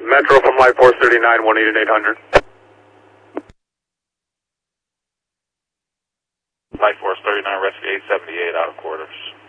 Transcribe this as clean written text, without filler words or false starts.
Metro from Light Force 39, 180 800. Light Force 39, rescue 878 out of quarters.